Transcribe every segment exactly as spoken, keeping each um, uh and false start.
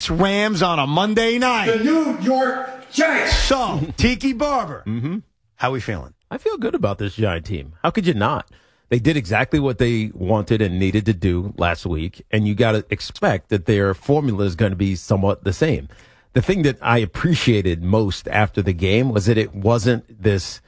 Giants-Rams on a Monday night. The New York Giants. So, Tiki Barber, mm-hmm. how we feeling? I feel good about this Giant team. How could you not? They did exactly what they wanted and needed to do last week, and you got to expect that their formula is going to be somewhat the same. The thing that I appreciated most after the game was that it wasn't this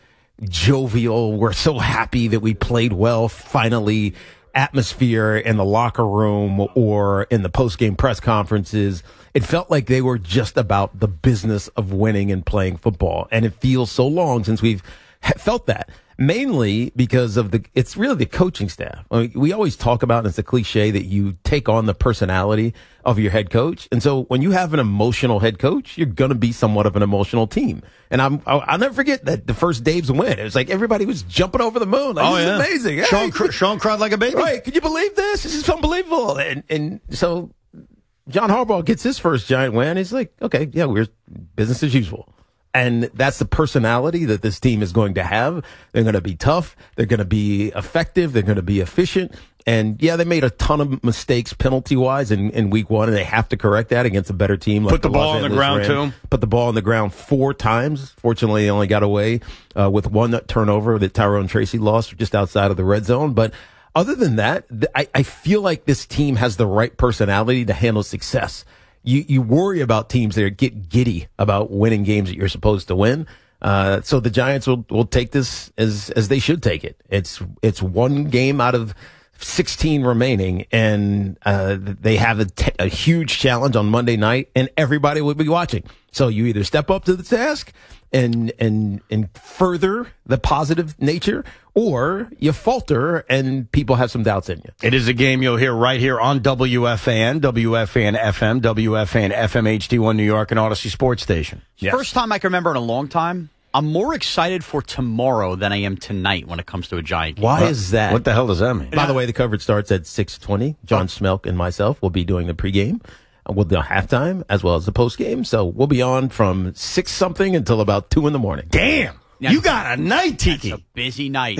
jovial, we're so happy that we played well, finally, atmosphere in the locker room or in the post-game press conferences. It felt like they were just about the business of winning and playing football, and it feels so long since we've felt that. Mainly because of the, it's really the coaching staff. I mean, we always talk about, and it's a cliche, that you take on the personality of your head coach. And so when you have an emotional head coach, you're going to be somewhat of an emotional team. And I'm, I'll, I'll never forget that the first Dave's win. It was like everybody was jumping over the moon. Like, oh, this yeah. is amazing. Hey, Sean, cr- Sean cried like a baby. Right. Can you believe this? This is unbelievable. And, and so John Harbaugh gets his first Giant win. He's like, okay, yeah, we're business as usual. And that's the personality that this team is going to have. They're going to be tough. They're going to be effective. They're going to be efficient. And, yeah, they made a ton of mistakes penalty-wise in, in week one, and they have to correct that against a better team. Like Put the, the ball on the ground, Rams. too. Put the ball on the ground four times. Fortunately, they only got away uh, with one turnover that Tyrone Tracy lost just outside of the red zone. But other than that, th- I, I feel like this team has the right personality to handle success. You, you worry about teams that get giddy about winning games that you're supposed to win. Uh, so the Giants will, will take this as, as they should take it. It's, it's one game out of sixteen remaining, and, uh, they have a, t- a huge challenge on Monday night, and everybody will be watching. So you either step up to the task and, and, and further the positive nature, or you falter and people have some doubts in you. It is a game you'll hear right here on W F A N, W F A N F M, W F A N F M H D one New York, and Odyssey Sports Station. Yes. First time I can remember in a long time, I'm more excited for tomorrow than I am tonight when it comes to a Giant game. Why is that? What the hell does that mean? By the way, the coverage starts at six twenty. John Smelk and myself will be doing the pregame. We'll do halftime as well as the postgame. So we'll be on from six something until about two in the morning. Damn. Now, you got a night, Tiki. It's a busy night.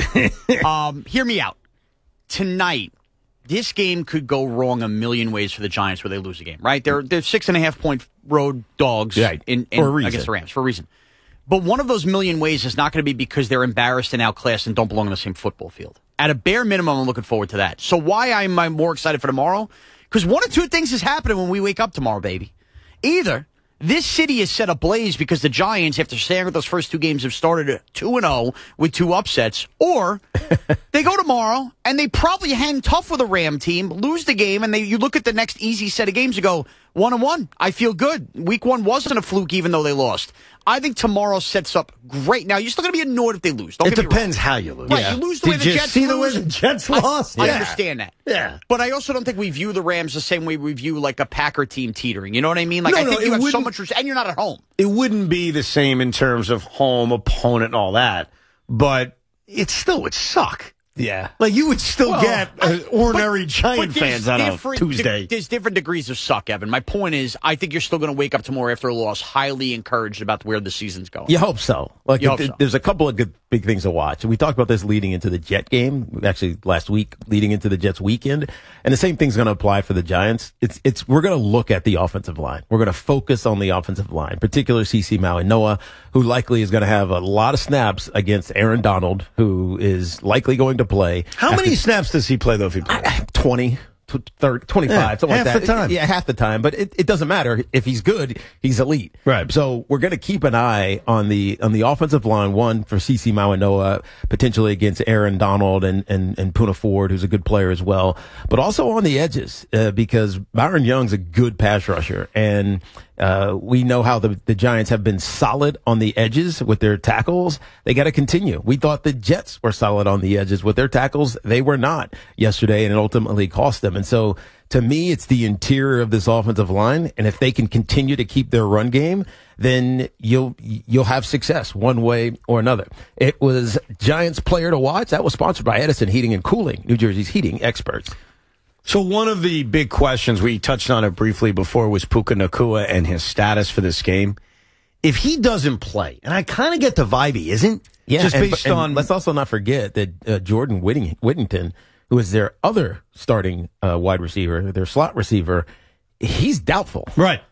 um, hear me out. Tonight, this game could go wrong a million ways for the Giants where they lose a game, right? They're they're six and a half point road dogs right. in, in for a reason. against the Rams for a reason. But one of those million ways is not going to be because they're embarrassed and outclassed and don't belong on the same football field. At a bare minimum, I'm looking forward to that. So why am I more excited for tomorrow? Because one of two things is happening when we wake up tomorrow, baby. Either this city is set ablaze because the Giants, after staying with those first two games, have started two and oh with two upsets, or they go tomorrow and they probably hang tough with a Ram team, lose the game, and they you look at the next easy set of games and go, one and one. I feel good. Week one wasn't a fluke, even though they lost. I think tomorrow sets up great. Now, you're still going to be annoyed if they lose. Don't it get me depends wrong. how you lose. Right, yeah. you lose the way Did the you Jets see the lose. way the Jets I, lost? I yeah. understand that. Yeah. But I also don't think we view the Rams the same way we view, like, a Packer team teetering. You know what I mean? Like, No, I no, think it you have so wouldn't- much respect, and you're not at home. It wouldn't be the same in terms of home opponent and all that, but it still would suck. Yeah. Like, you would still Well, get uh, I- ordinary but- Giant but there's fans on a different- Tuesday. There's different degrees of suck, Evan. My point is, I think you're still going to wake up tomorrow after a loss highly encouraged about where the season's going. You hope so. Like, You hope th- so. there's a couple of good big things to watch. We talked about this leading into the Jet game, actually last week, leading into the Jets weekend, and the same thing's going to apply for the Giants. It's it's we're going to look at the offensive line. We're going to focus on the offensive line, particularly C C Maui-Noa, who likely is going to have a lot of snaps against Aaron Donald, who is likely going to play. How after- many snaps does he play, though, if he plays? twenty, thirty, twenty-five, Yeah, something like half that. the time. Yeah, half the time. But it, it doesn't matter. If he's good, he's elite. Right. So we're going to keep an eye on the on the offensive line, one for C C Maui-Noa, potentially against Aaron Donald and, and, and Puna Ford, who's a good player as well, but also on the edges, uh, because Byron Young's a good pass rusher. And uh, we know how the, the Giants have been solid on the edges with their tackles. They got to continue. We thought the Jets were solid on the edges with their tackles. They were not yesterday, and it ultimately cost them. And so, to me, it's the interior of this offensive line, and if they can continue to keep their run game, then you'll you'll have success one way or another. It was Giants player to watch. That was sponsored by Edison Heating and Cooling, New Jersey's heating experts. So one of the big questions, we touched on it briefly before, was Puka Nacua and his status for this game. If he doesn't play, and I kind of get the vibe he isn't, Yeah, just and, based and on... let's also not forget that uh, Jordan Whitting, Whittington, who is their other starting uh, wide receiver, their slot receiver, he's doubtful. Right.